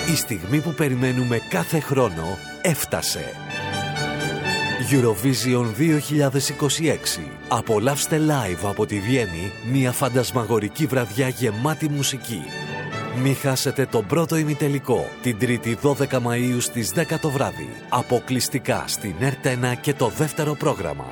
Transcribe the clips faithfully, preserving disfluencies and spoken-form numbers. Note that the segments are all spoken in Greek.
Η στιγμή που περιμένουμε κάθε χρόνο έφτασε. Eurovision δύο χιλιάδες είκοσι έξι. Απολαύστε live από τη Βιέννη μια φαντασμαγορική βραδιά γεμάτη μουσική. Μη χάσετε τον πρώτο ημιτελικό την Τρίτη δώδεκα Μαΐου στις δέκα το βράδυ. Αποκλειστικά στην Ερτ ένα και το δεύτερο πρόγραμμα.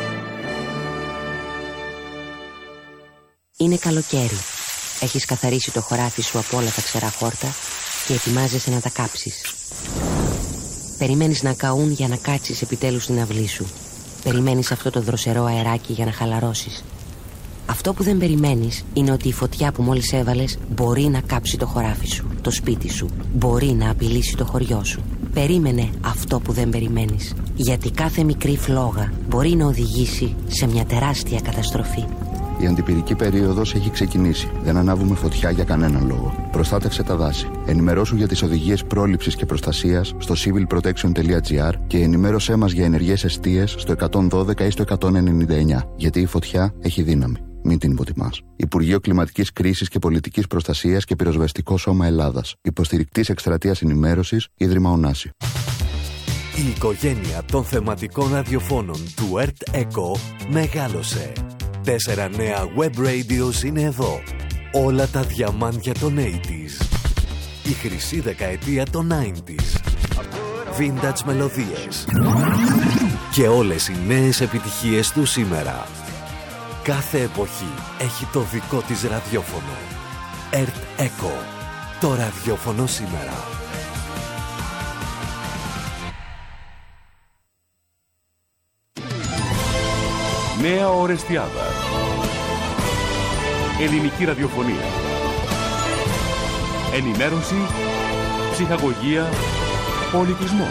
Είναι καλοκαίρι. Έχεις καθαρίσει το χωράφι σου από όλα τα ξερά χόρτα και ετοιμάζεσαι να τα κάψεις. Περιμένεις να καούν για να κάτσεις επιτέλους στην αυλή σου. Περιμένεις αυτό το δροσερό αεράκι για να χαλαρώσεις. Αυτό που δεν περιμένεις είναι ότι η φωτιά που μόλις έβαλες μπορεί να κάψει το χωράφι σου, το σπίτι σου. Μπορεί να απειλήσει το χωριό σου. Περίμενε αυτό που δεν περιμένεις. Γιατί κάθε μικρή φλόγα μπορεί να οδηγήσει σε μια τεράστια καταστροφή. Η αντιπυρική περίοδος έχει ξεκινήσει. Δεν ανάβουμε φωτιά για κανέναν λόγο. Προστάτευσε τα δάση. Ενημερώσου για τις οδηγίες πρόληψης και προστασίας στο civil protection dot g r και ενημέρωσέ μας για ενεργές εστίες στο εκατόν δώδεκα ή στο εκατόν ενενήντα εννιά. Γιατί η φωτιά έχει δύναμη. Μην την υποτιμάς. Υπουργείο Κλιματικής Κρίσης και Πολιτικής Προστασίας και Πυροσβεστικό Σώμα Ελλάδας. Υποστηρικτής εκστρατείας ενημέρωσης Ίδρυμα Ωνάση. Η οικογένεια των θεματικών ραδιοφώνων του Ερτ Echo μεγάλωσε. Τέσσερα νέα web radios είναι εδώ. Όλα τα διαμάντια των ογδόντα. Η χρυσή δεκαετία των ενενήντα. Vintage μελωδίες. Και όλες οι νέες επιτυχίες του σήμερα. Κάθε εποχή έχει το δικό της ραδιόφωνο. Ερτ Echo. Το ραδιόφωνο σήμερα. Νέα Ορεστιάδα. Ελληνική ραδιοφωνία. Ενημέρωση, ψυχαγωγία, πολιτισμός.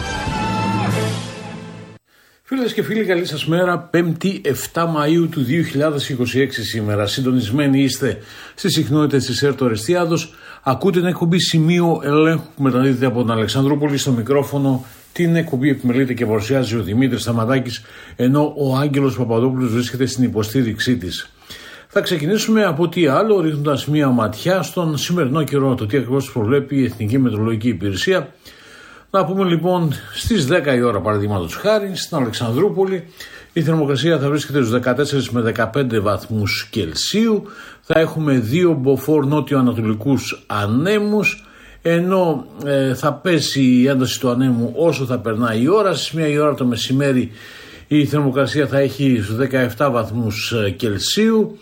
Φίλες και φίλοι, καλή σας μέρα. Πέμπτη εφτά Μαΐου του δύο χιλιάδες είκοσι έξι σήμερα. Συντονισμένοι είστε στις συχνότητες της Ερτ Ορεστιάδος. Ακούτε την εκπομπή Σημείο Ελέγχου που μεταδίδεται από την Αλεξανδρούπολη. Στο μικρόφωνο την εκπομπή επιμελείται και παρουσιάζει ο Δημήτρης Σταματάκης, ενώ ο Άγγελος Παπαδόπουλος βρίσκεται στην υποστήριξή της. Θα ξεκινήσουμε από τι άλλο, ρίχνοντας μία ματιά στον σημερινό καιρό, το τι ακριβώς προβλέπει η Εθνική Μετεωρολογική Υπηρεσία. Να πούμε λοιπόν στις δέκα η ώρα, παραδείγματος χάρη, στην Αλεξανδρούπολη η θερμοκρασία θα βρίσκεται στους δεκατέσσερα με δεκαπέντε βαθμούς Κελσίου. Θα έχουμε δύο μποφόρ νότιο-ανατολικούς ανέμους, ενώ ε, θα πέσει η ένταση του ανέμου όσο θα περνάει η ώρα. Στις μία η ώρα το μεσημέρι η θερμοκρασία θα έχει στους δεκαεπτά βαθμούς Κελσίου.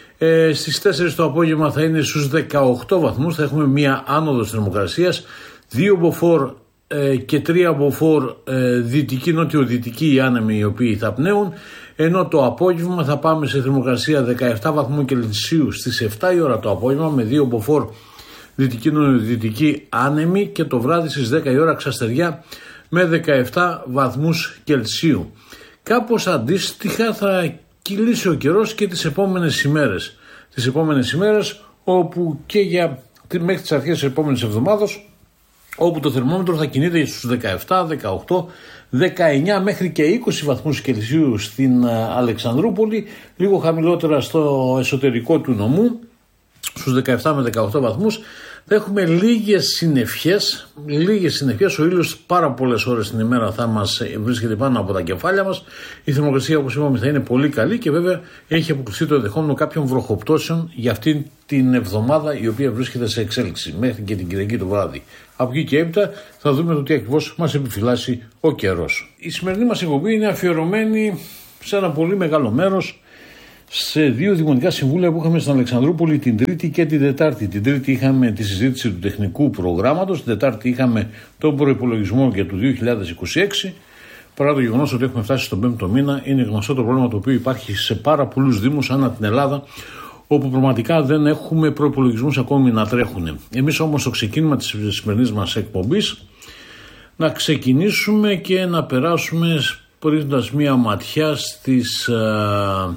Ε, στις τέσσερις το απόγευμα θα είναι στους δεκαοκτώ βαθμούς. Θα έχουμε μία άνοδος θερμοκρασίας, δύο μποφόρ ε, και τρία μποφόρ ε, δυτική νότιο-δυτική άνεμοι οι οποίοι θα πνέουν, ενώ το απόγευμα θα πάμε σε θερμοκρασία δεκαεπτά βαθμούς Κελσίου στις επτά η ώρα το απόγευμα, με δύο μποφόρ δυτική νότιο-δυτική άνεμη, και το βράδυ στις δέκα η ώρα ξαστεριά με δεκαεπτά βαθμούς Κελσίου. Κάπως αντίστοιχα θα κυλήσει ο καιρός και τις επόμενες ημέρες. Τις επόμενες ημέρες όπου και για μέχρι τις αρχές της επόμενης εβδομάδας, όπου το θερμόμετρο θα κινείται στους δεκαεπτά, δεκαοκτώ, δεκαεννιά μέχρι και είκοσι βαθμούς Κελσίου στην Αλεξανδρούπολη, λίγο χαμηλότερα στο εσωτερικό του νομού, στους δεκαεπτά με δεκαοκτώ βαθμούς. Θα έχουμε λίγες συννεφιές, λίγες συννεφιές, ο ήλιος πάρα πολλές ώρες την ημέρα θα μας βρίσκεται πάνω από τα κεφάλια μας. Η θερμοκρασία, όπως είπαμε, θα είναι πολύ καλή και βέβαια έχει αποκλειστεί το ενδεχόμενο κάποιων βροχοπτώσεων για αυτή την εβδομάδα, η οποία βρίσκεται σε εξέλιξη μέχρι και την Κυριακή το βράδυ. Από εκεί και έπειτα θα δούμε το τι ακριβώς μας επιφυλάσσει ο καιρός. Η σημερινή μας εκπομπή είναι αφιερωμένη σε ένα πολύ μεγάλο μέρος, σε δύο δημοτικά συμβούλια που είχαμε στην Αλεξανδρούπολη την Τρίτη και την Τετάρτη. Την Τρίτη είχαμε τη συζήτηση του τεχνικού προγράμματος, την Τετάρτη είχαμε τον προϋπολογισμό για το δύο χιλιάδες είκοσι έξι. Παρά το γεγονός ότι έχουμε φτάσει στον πέμπτο μήνα, είναι γνωστό το πρόβλημα το οποίο υπάρχει σε πάρα πολλούς δήμους ανά την Ελλάδα, όπου πραγματικά δεν έχουμε προϋπολογισμούς ακόμη να τρέχουν. Εμείς όμως στο ξεκίνημα της σημερινής μας εκπομπής να ξεκινήσουμε και να περάσουμε ρίχνοντας μία ματιά στις α,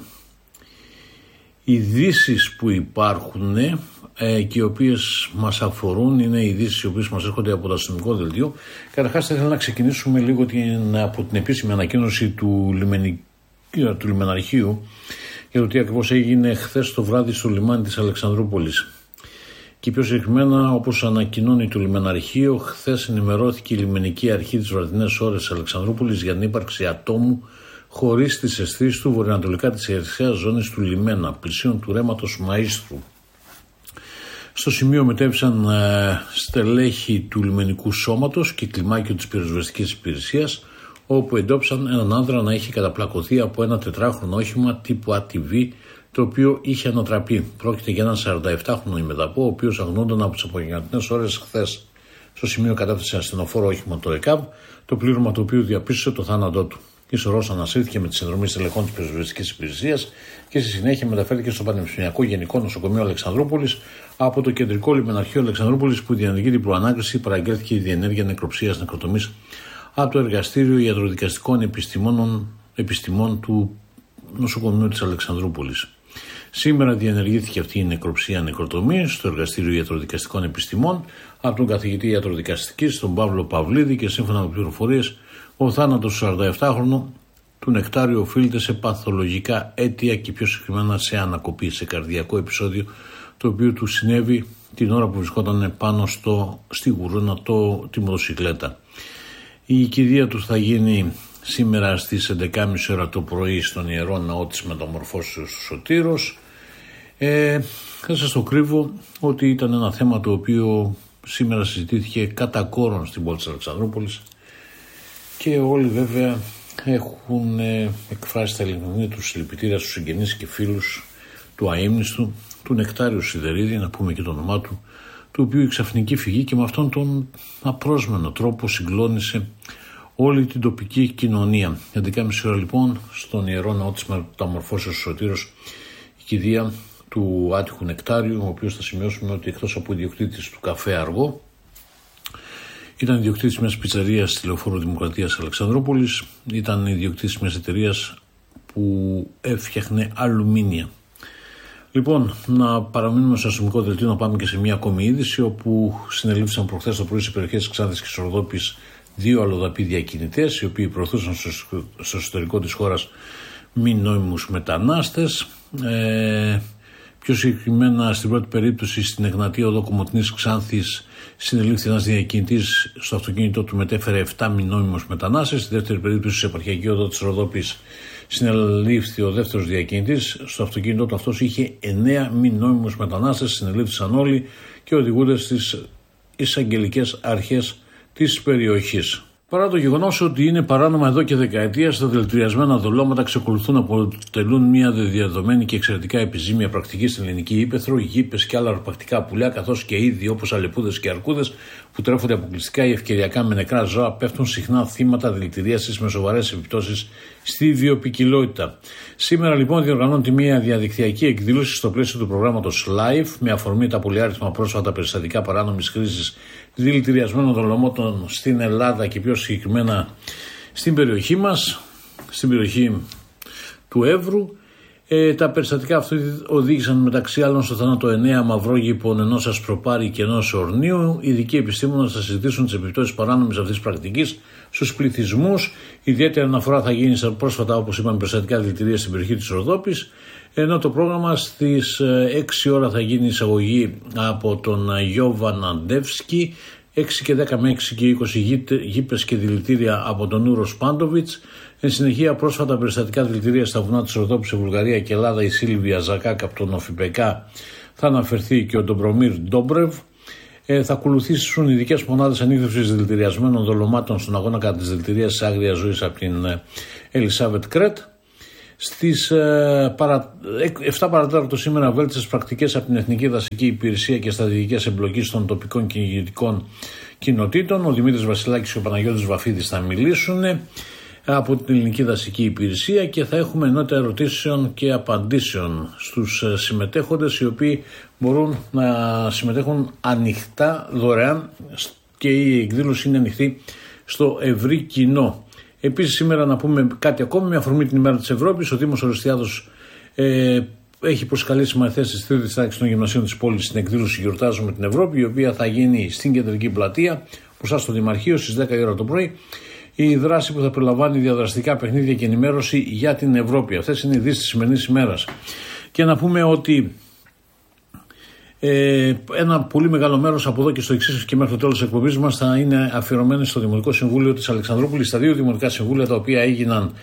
ειδήσεις που υπάρχουν ε, και οι οποίες μας αφορούν. Είναι ειδήσεις οι οποίες μας έρχονται από το αστυνομικό δελτίο. Καταρχάς θα ήθελα να ξεκινήσουμε λίγο την, από την επίσημη ανακοίνωση του, λιμενι, του λιμεναρχείου για το τι ακριβώς έγινε χθες το βράδυ στο λιμάνι της Αλεξανδρούπολης. Και πιο συγκεκριμένα, όπως ανακοινώνει το λιμεναρχείο, χθες ενημερώθηκε η λιμενική αρχή τις βραδινές ώρες της Αλεξανδρούπολης για την ύπαρξη ατόμου χωρίς τις αισθήσεις του βορειοανατολικά της ιεραρχίας ζώνης του λιμένα, πλησίων του ρέματος Μαΐστρου. Στο σημείο μετέβησαν ε, στελέχη του λιμενικού σώματος και κλιμάκιο της πυροσβεστικής υπηρεσίας, όπου εντόπισαν έναν άνδρα να έχει καταπλακωθεί από ένα τετράχρονο όχημα τύπου έι τι βι, το οποίο είχε ανατραπεί. Πρόκειται για έναν σαρανταεπτάχρονο ημεδαπό, ο οποίος αγνόταν από τις απογευματινές ώρες χθες. Στο σημείο κατέφθασε ασθενοφόρο όχημα το ΕΚΑΒ, το πλήρωμα το οποίο διαπίστωσε το θάνατό του. Η σωρός ανασύρθηκε με τη συνδρομή στελεχών της πυροσβεστικής υπηρεσίας και στη συνέχεια μεταφέρθηκε στο Πανεπιστημιακό Γενικό Νοσοκομείο Αλεξανδρούπολης. Από το κεντρικό λιμεναρχείο Αλεξανδρούπολης, που διενεργεί την προανάκριση, παραγγέλθηκε η διενέργεια νεκροψίας νεκροτομής από το Εργαστήριο Ιατροδικαστικών Επιστημών, Επιστημών του Νοσοκομείου της Αλεξανδρούπολης. Σήμερα διενεργήθηκε αυτή η νεκροψία νεκροτομή στο Εργαστήριο Ιατροδικαστικών Επιστημών από τον καθηγητή Ιατροδικαστικής, τον Παύλο Παυλίδη, και σύμφωνα με πληροφορίες, ο θάνατος του σαρανταεπτάχρονου του Νεκτάριου οφείλεται σε παθολογικά αίτια και πιο συγκεκριμένα σε ανακοπή, σε καρδιακό επεισόδιο, το οποίο του συνέβη την ώρα που βρισκόταν πάνω στο, στη γουρούνα το, τη μοτοσυκλέτα. Η κηδεία του θα γίνει σήμερα στις έντεκα και μισή ώρα το πρωί στον Ιερό Ναό της Μεταμορφώσεως του Σωτήρος. Ε, θα σας το κρύβω ότι ήταν ένα θέμα το οποίο σήμερα συζητήθηκε κατά κόρον στην πόλη της Αλεξανδρούπολης και όλοι βέβαια έχουν ε, εκφράσει τα ειλικρινή τους συλληπιτήρια στους συγγενείς και φίλους του αείμνηστου, του Νεκτάριου Σιδερίδη, να πούμε και το όνομά του, του οποίου η ξαφνική φυγή και με αυτόν τον απρόσμενο τρόπο συγκλώνησε όλη την τοπική κοινωνία. έντεκα και μισή ώρα λοιπόν στον Ιερό Ναό της Μεταμορφώσεως του Σωτήρος η κηδεία του άτυχου Νεκτάριου, ο οποίος θα σημειώσουμε ότι εκτός από ιδιοκτήτης του καφέ Αργό, ήταν ιδιοκτήτης μιας πιτσαρίας στη Λεωφόρο Δημοκρατίας Αλεξανδρούπολης, ήταν ιδιοκτήτης μιας εταιρείας που έφτιαχνε αλουμίνια. Λοιπόν, να παραμείνουμε στο αστυνομικό δελτίο, να πάμε και σε μια ακόμη είδηση, όπου συνελήφθησαν προχθές το πρωί στις περιοχές της Ξάνθης και Σορδόπης δύο αλλοδαποί διακινητές, οι οποίοι προωθούσαν στο εσωτερικό της χώρας μη νόμιμους μετανάστες. Ε, πιο συγκεκριμένα, στην πρώτη περίπτωση, στην Εγνατία Οδό Κομοτηνής Ξάνθης, συνελήφθη ένας διακινητής, στο αυτοκίνητό του μετέφερε επτά μη νόμιμους μετανάστες. Στη δεύτερη περίπτωση, σε επαρχιακή οδό της Ροδόπης, συνελήφθη ο δεύτερος διακινητής, στο αυτοκίνητό του αυτός είχε εννέα μη νόμιμους μετανάστες. Συνελήφθησαν όλοι και οδηγούνται στις εισαγγελικές αρχές της περιοχής. Παρά το γεγονός ότι είναι παράνομα εδώ και δεκαετίες, τα δηλητηριασμένα δολώματα εξακολουθούν να αποτελούν μια δεδομένη και εξαιρετικά επιζήμια πρακτική στην ελληνική ύπαιθρο. Γήπες και άλλα αρπακτικά πουλιά, καθώς και είδη όπως αλεπούδες και αρκούδες που τρέφονται αποκλειστικά ή ευκαιριακά με νεκρά ζώα, πέφτουν συχνά θύματα δηλητηρίασης με σοβαρές επιπτώσεις στη βιοποικιλότητα. Σήμερα λοιπόν διοργανώνεται μια διαδικτυακή εκδήλωση στο πλαίσιο του προγράμματος Live, με αφορμή τα πολυάριθμα πρόσφατα περιστατικά παράνομης χρήσης δηλητηριασμένων δολωμάτων στην Ελλάδα και πιο συγκεκριμένα στην περιοχή μας, στην περιοχή του Εύρου. Ε, τα περιστατικά αυτά οδήγησαν μεταξύ άλλων στο θάνατο εννέα μαυρόγυπων, ενός ασπροπάρη και ενός ορνίου. Οι ειδικοί επιστήμονες θα συζητήσουν τις επιπτώσεις παράνομης αυτής της πρακτικής στους πληθυσμούς. Ιδιαίτερη αναφορά θα γίνει στα πρόσφατα, όπως είπαμε, περιστατικά δηλητηρία στην περιοχή της Ροδόπης. Ενώ το πρόγραμμα στις έξι ώρα θα γίνει εισαγωγή από τον Γιώβα Ναντεύσκι, έξι και δέκα με έξι και είκοσι γήπες και δηλητήρια από τον Ούρος Πάντοβιτς. Εν συνεχεία, πρόσφατα περιστατικά δηλητηρία στα βουνά της Ροδόπης σε Βουλγαρία και Ελλάδα, η Σίλβια Ζακάκ από τον Οφιπεκά, θα αναφερθεί και ο Ντομπρομίρ Ντόμπρεβ. Ε, θα ακολουθήσουν ειδικές μονάδες ανίχνευσης δηλητηριασμένων δολωμάτων στον αγώνα κατά της δηλητηρίας της άγριας ζωής από την ε, Ελισάβετ Κρέτ. Στις ε, παρα, επτά παρατέταρτο σήμερα, βέλτιστες πρακτικές από την Εθνική Δασική Υπηρεσία και στρατηγικές εμπλοκής των τοπικών και ηγετικών κοινοτήτων. Ο Δημήτρης Βασιλάκης και ο Παναγιώτης Βαφίδης θα μιλήσουν από την Ελληνική Δασική Υπηρεσία και θα έχουμε ενότητα ερωτήσεων και απαντήσεων στους συμμετέχοντες, οι οποίοι μπορούν να συμμετέχουν ανοιχτά, δωρεάν, και η εκδήλωση είναι ανοιχτή στο ευρύ κοινό. Επίσης, σήμερα να πούμε κάτι ακόμη, με αφορμή την ημέρα της Ευρώπης. Ο Δήμος Ορεστιάδος ε, έχει προσκαλέσει μαθητές της τρίτης τάξης των γυμνασίων της πόλης στην εκδήλωση Γιορτάζουμε την Ευρώπη, η οποία θα γίνει στην κεντρική πλατεία, μπροστά στο Δημαρχείο, στις δέκα η ώρα το πρωί. Η δράση που θα περιλαμβάνει διαδραστικά παιχνίδια και ενημέρωση για την Ευρώπη. Αυτές είναι οι ειδήσεις της σημερινής ημέρας. Και να πούμε ότι Ε, ένα πολύ μεγάλο μέρος από εδώ και στο εξής και μέχρι το τέλος της εκπομπής μας θα είναι αφιερωμένοι στο Δημοτικό Συμβούλιο της Αλεξανδρούπολης, στα δύο δημοτικά συμβούλια τα οποία έγιναν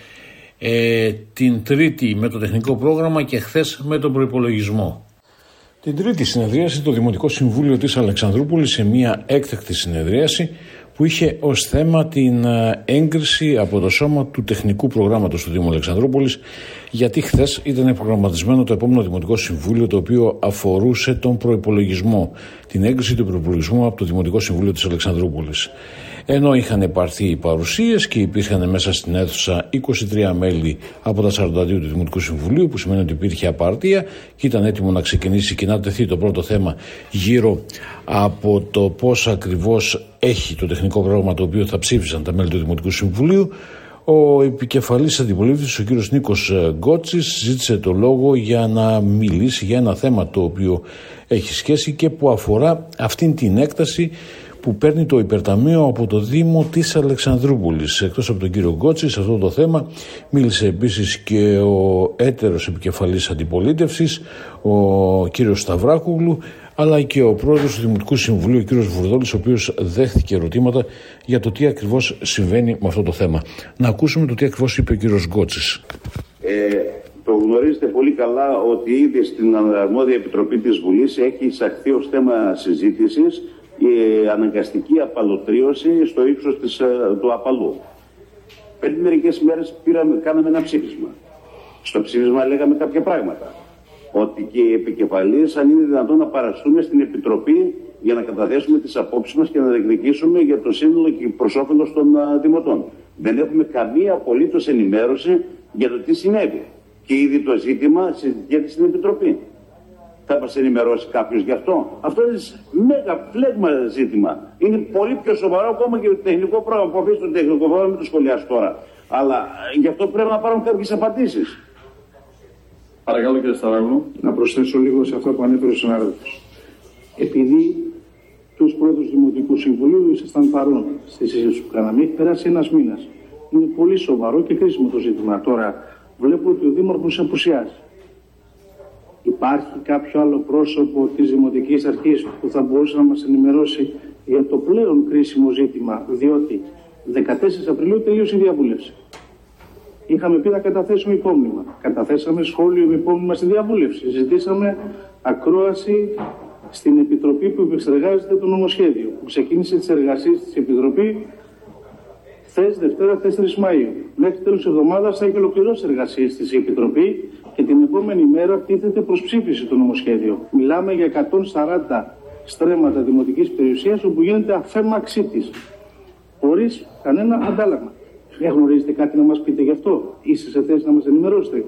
ε, την Τρίτη με το τεχνικό πρόγραμμα και χθες με τον προϋπολογισμό. Την Τρίτη συνεδρίασε το Δημοτικό Συμβούλιο της Αλεξανδρούπολης σε μια έκτακτη συνεδρίαση που είχε ως θέμα την έγκριση από το σώμα του τεχνικού προγράμματος του Δήμου Αλεξανδρούπολης, γιατί χθες ήταν προγραμματισμένο το επόμενο Δημοτικό Συμβούλιο, το οποίο αφορούσε τον προϋπολογισμό, την έγκριση του προϋπολογισμού από το Δημοτικό Συμβούλιο της Αλεξανδρούπολης. Ενώ είχαν υπαρθεί οι παρουσίες και υπήρχαν μέσα στην αίθουσα είκοσι τρία μέλη από τα σαράντα δύο του Δημοτικού Συμβουλίου, που σημαίνει ότι υπήρχε απαρτία και ήταν έτοιμο να ξεκινήσει και να τεθεί το πρώτο θέμα γύρω από το πώς ακριβώς έχει το τεχνικό πρόγραμμα το οποίο θα ψήφισαν τα μέλη του Δημοτικού Συμβουλίου. Ο επικεφαλής αντιπολίτευσης, ο κύριος Νίκος Γκότσης, ζήτησε το λόγο για να μιλήσει για ένα θέμα το οποίο έχει σχέση και που αφορά αυτήν την έκταση που παίρνει το υπερταμείο από το Δήμο της Αλεξανδρούπολης. Εκτός από τον κύριο Γκότση, σε αυτό το θέμα μίλησε επίσης και ο έτερος επικεφαλής αντιπολίτευσης, ο κύριος Σταυράκουγλου, αλλά και ο πρόεδρος του Δημοτικού Συμβουλίου, ο κύριος Βουρδόλης, ο οποίος δέχθηκε ερωτήματα για το τι ακριβώς συμβαίνει με αυτό το θέμα. Να ακούσουμε το τι ακριβώς είπε ο κύριος Γκότσης. Ε, το γνωρίζετε πολύ καλά ότι ήδη στην αρμόδια επιτροπή της Βουλής έχει εισαχθεί ως θέμα συζήτησης η αναγκαστική απαλωτρίωση στο ύψος της, του απαλού. Πριν μερικές μέρες πήραμε, κάναμε ένα ψήφισμα. Στο ψήφισμα λέγαμε κάποια πράγματα. Ότι και οι επικεφαλείς, αν είναι δυνατόν, να παραστούμε στην Επιτροπή για να καταθέσουμε τις απόψεις μας και να διεκδικήσουμε για το σύνολο και προς όφελος των δημοτών. Δεν έχουμε καμία απολύτως ενημέρωση για το τι συνέβη. Και ήδη το ζήτημα συζητιέται στην Επιτροπή. Θα μας ενημερώσει κάποιος γι' αυτό? Αυτό είναι μέγα φλέγμα ζήτημα. Είναι πολύ πιο σοβαρό ακόμα και το τεχνικό πρόγραμμα. Που αφήσει το τεχνικό πρόγραμμα, μην το σχολιάσω τώρα. Αλλά γι' αυτό πρέπει να πάρουν κάποιες απαντήσεις. Παρακαλώ, κύριε Σταυράκουγλου. Να προσθέσω λίγο σε αυτό που ανέφερε ο συνάδελφος. Επειδή τους πρόεδρους του Δημοτικού Συμβουλίου ήσασταν παρόν στη συζήτηση που κάναμε, έχει περάσει ένας μήνας. Είναι πολύ σοβαρό και κρίσιμο το ζήτημα. Τώρα βλέπω ότι ο Δήμαρχος απουσιάζει. Υπάρχει κάποιο άλλο πρόσωπο της Δημοτικής Αρχής που θα μπορούσε να μας ενημερώσει για το πλέον κρίσιμο ζήτημα, διότι δεκατέσσερις Απριλίου τελείωσε η διαβούλευση. Είχαμε πει να καταθέσουμε υπόμνημα. Καταθέσαμε σχόλιο με υπόμνημα στη διαβούλευση. Ζητήσαμε ακρόαση στην Επιτροπή που επεξεργάζεται το νομοσχέδιο, που ξεκίνησε τις εργασίες της Επιτροπή χθες, Δευτέρα, τέσσερις Μαΐου. Μέχρι τέλος εβδομάδας θα έχει ολοκληρώσει εργασίες της Επιτροπή και την επόμενη μέρα τίθεται προς ψήφιση το νομοσχέδιο. Μιλάμε για εκατόν σαράντα στρέμματα δημοτικής περιουσίας όπου γίνεται αφέμαξή της, χωρίς κανένα αντάλλαγμα. Γνωρίζετε κάτι να μας πείτε γι' αυτό? Είστε σε θέση να μας ενημερώσετε?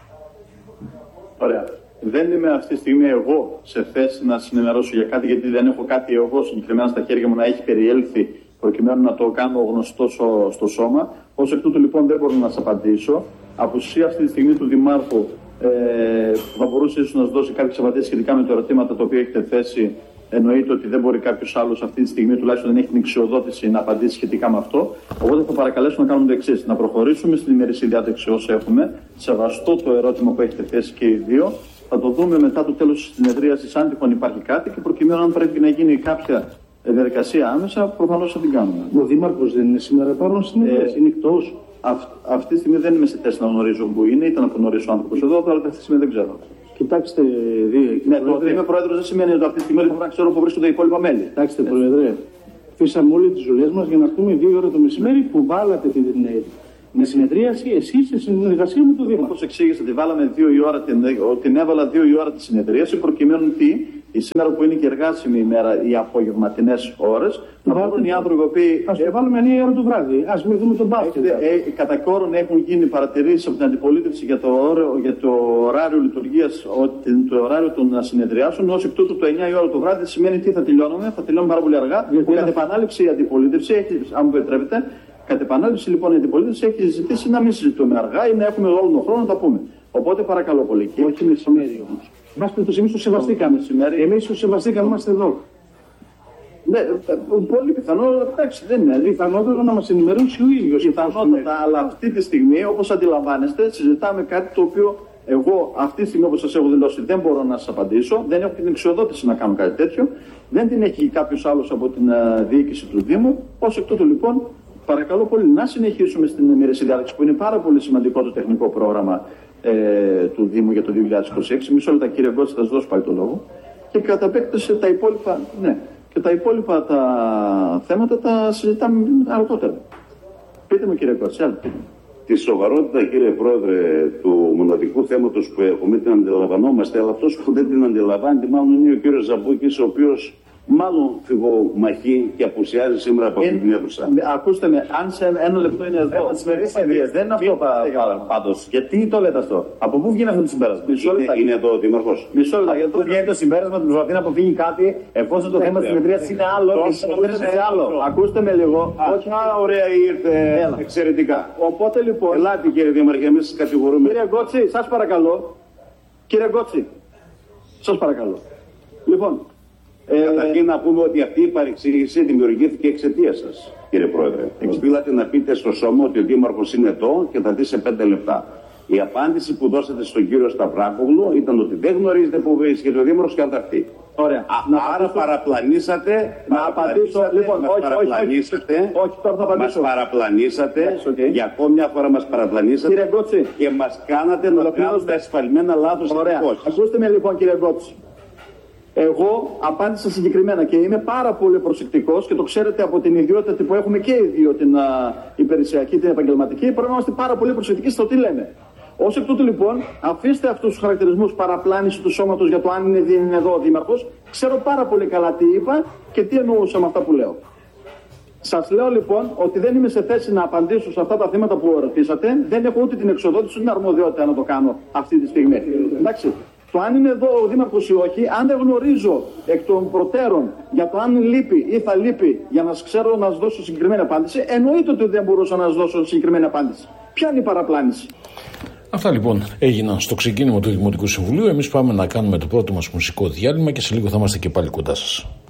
Ωραία. Δεν είμαι αυτή τη στιγμή εγώ σε θέση να σας ενημερώσω για κάτι, γιατί δεν έχω κάτι εγώ συγκεκριμένα στα χέρια μου να έχει περιέλθει προκειμένου να το κάνω γνωστό στο, στο σώμα. Ως εκ τούτου λοιπόν δεν μπορώ να σας απαντήσω. Απουσία αυτή τη στιγμή του Δημάρχου ε, θα μπορούσε ίσως να σας δώσει κάποιες απαντήσεις σχετικά με τα ερωτήματα τα οποία έχετε θέσει. Εννοείται ότι δεν μπορεί κάποιος άλλος αυτή τη στιγμή, τουλάχιστον δεν έχει την εξοδότηση, να απαντήσει σχετικά με αυτό. Οπότε θα παρακαλέσω να κάνουμε το εξής: να προχωρήσουμε στην ημερήσια διάταξη όσο έχουμε. Σεβαστό το ερώτημα που έχετε θέσει και οι δύο. Θα το δούμε μετά το τέλος της συνεδρίασης, αν τυχόν υπάρχει κάτι, και προκειμένου αν πρέπει να γίνει κάποια διαδικασία άμεσα, προφανώς θα την κάνουμε. Ο Δήμαρχος δεν είναι σήμερα παρόν στην συνεδρίαση, ε, είναι εκτός. Αυ, αυτή τη στιγμή δεν είμαι σε θέση να γνωρίζω που είναι, ήταν να γνωρίσω ο άνθρωπος εδώ, αλλά αυτή τη στιγμή δεν ξέρω. Κοιτάξτε, δύο. Ναι, το ότι είμαι πρόεδρος δεν σημαίνει ότι αυτή τη στιγμή πρέπει να ξέρω πού βρίσκονται οι υπόλοιπα μέλη. Κοιτάξτε, Πρόεδρε, αφήσαμε όλες τις δουλειές μας για να πούμε δύο ώρα το μεσημέρι που βάλατε την, την συνεδρίαση εσείς σε συνεργασία με το Δήμο. Όπως εξήγησα, τη βάλαμε δύο η ώρα, την, την έβαλα δύο η ώρα τη συνεδρίαση προκειμένου τι, η σήμερα που είναι και εργάσιμη ημέρα, οι απογευματινές ώρες, να βάλουν οι άνθρωποι οι οποίοι. Ας το βάλουμε εννιά ώρα το βράδυ. Ας μιλούμε τον μπάσκετ. Ε, κατά κόρον έχουν γίνει παρατηρήσεις από την αντιπολίτευση για το, όρο, για το ωράριο λειτουργίας, το ωράριο των συνεδριάσεων. Ως εκ τούτου το εννιά η ώρα το βράδυ σημαίνει τι θα τελειώνουμε, θα τελειώνουμε πάρα πολύ αργά. Γιατί κατ' επανάληψη η αντιπολίτευση έχει, αν μου επιτρέπετε, κατ' επανάληψη λοιπόν η αντιπολίτευση έχει ζητήσει να μην συζητούμε αργά ή να έχουμε όλο τον χρόνο να τα πούμε. Οπότε παρακαλώ πολύ. Και όχι μεσημέρι όμως. Μας πει το εμείς το σεβαστήκαμε. Εμείς το σεβαστήκαμε, είμαστε εδώ. Ναι, πολύ πιθανό, εντάξει, δεν είναι. Πιθανότερο να μας ενημερώσει ο ίδιος. Πιθανότατα, αλλά αυτή τη στιγμή, όπως αντιλαμβάνεστε, συζητάμε κάτι το οποίο Εγώ αυτή τη στιγμή, όπως σας έχω δηλώσει, δεν μπορώ να σας απαντήσω. Δεν έχω την εξοδότηση να κάνω κάτι τέτοιο. Δεν την έχει κάποιος άλλος από την uh, διοίκηση του Δήμου. Ως εκ τούτου, λοιπόν, παρακαλώ πολύ να συνεχίσουμε στην ημερήσια διάταξη, που είναι πάρα πολύ σημαντικό το τεχνικό πρόγραμμα ε, του Δήμου για το δύο χιλιάδες είκοσι έξι. Μισό λεπτά, κύριε Γκότση, θα σας δώσω πάλι το λόγο. Και κατά επέκταση τα υπόλοιπα, ναι, και τα υπόλοιπα τα θέματα τα συζητάμε αργότερα. Πείτε μου, κύριε Γκότση, άλλο πείτε μου. Τη σοβαρότητα, κύριε Πρόεδρε, του μοναδικού θέματος που έχουμε την αντιλαμβανόμαστε, αλλά αυτός που δεν την αντιλαμβάνεται μάλλον είναι ο κύριος Ζαμπούκης, ο οποίος μάλλον φυγομαχεί και απουσιάζει σήμερα από αυτή την αίθουσα. Ακούστε με, αν σε ένα λεπτό είναι εδώ. Δεν είναι αυτό πάντως. Γιατί το λέτε αυτό? Από πού βγαίνει αυτό το συμπέρασμα? Είναι εδώ ο Δήμαρχος. Μισό λεπτό. Γιατί βγαίνει το συμπέρασμα του προσπαθεί να αποφύγει κάτι, εφόσον το θέμα της συνεδρίας είναι άλλο και σε άλλο. Ακούστε με λίγο. Όχι, ωραία ήρθε. Εξαιρετικά. Οπότε λοιπόν. Ελάτε, κύριε Δήμαρχε, εμείς σας κατηγορούμε. Κύριε Γκότση, σας παρακαλώ. Κύριε Γκότση, σας παρακαλώ. Λοιπόν. Καταρχήν να πούμε ότι αυτή η παρεξήγηση δημιουργήθηκε εξαιτία σας, κύριε Πρόεδρε. Οφείλατε να πείτε στο σώμα ότι ο Δήμαρχος είναι εδώ και θα δει σε πέντε λεπτά. Η απάντηση που δώσατε στον κύριο Σταυράκογλου ήταν ότι δεν γνωρίζετε που βρίσκεται ο Δήμαρχος και αν θα έρθει. Ωραία. Α, να άρα απαντήσω, παραπλανήσατε. Να απαντήσω. Λοιπόν, μας όχι, παραπλανήσατε. Όχι, όχι, όχι, τώρα θα απαντήσω. Μας παραπλανήσατε. Yes, okay. Για ακόμη μια φορά μας παραπλανήσατε. Κύριε Γκότση. Και μας κάνατε να κάνουμε ασφαλμένα λάθος. Ωραία. Ακούστε με λοιπόν, κύριε Γκότση. Εγώ απάντησα συγκεκριμένα και είμαι πάρα πολύ προσεκτικός και το ξέρετε από την ιδιότητα που έχουμε και οι δύο, την α, υπηρεσιακή, την επαγγελματική, πρέπει να είμαστε πάρα πολύ προσεκτικοί στο τι λέμε. Ως εκ τούτου λοιπόν, αφήστε αυτούς τους χαρακτηρισμούς παραπλάνηση του σώματος για το αν είναι, είναι εδώ ο Δήμαρχος. Ξέρω πάρα πολύ καλά τι είπα και τι εννοούσα με αυτά που λέω. Σας λέω λοιπόν ότι δεν είμαι σε θέση να απαντήσω σε αυτά τα θέματα που ρωτήσατε. Δεν έχω ούτε την εξοδότηση ούτε την αρμοδιότητα να το κάνω αυτή τη στιγμή. Εντάξει. Το αν είναι εδώ ο Δήμαρχος ή όχι, αν δεν γνωρίζω εκ των προτέρων για το αν λείπει ή θα λείπει για να ξέρω να σας δώσω συγκεκριμένη απάντηση, εννοείται ότι δεν μπορούσα να σας δώσω συγκεκριμένη απάντηση. Ποια είναι η παραπλάνηση? Αυτά λοιπόν έγιναν στο ξεκίνημα του Δημοτικού Συμβουλίου. Εμείς πάμε να κάνουμε το πρώτο μας μουσικό διάλειμμα και σε λίγο θα είμαστε και πάλι κοντά σας.